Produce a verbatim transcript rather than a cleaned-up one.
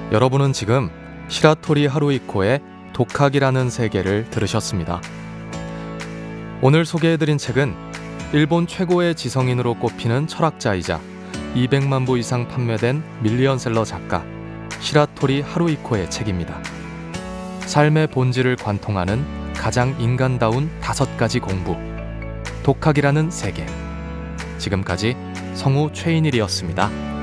여러분은 지금 시라토리 하루이코의 독학이라는 세계를 들으셨습니다. 오늘 소개해드린 책은 일본 최고의 지성인으로 꼽히는 철학자이자 이백만 부 이상 판매된 밀리언셀러 작가 시라토리 하루이코의 책입니다. 삶의 본질을 관통하는 가장 인간다운 다섯 가지 공부, 독학이라는 세계. 지금까지 성우 최인일이었습니다.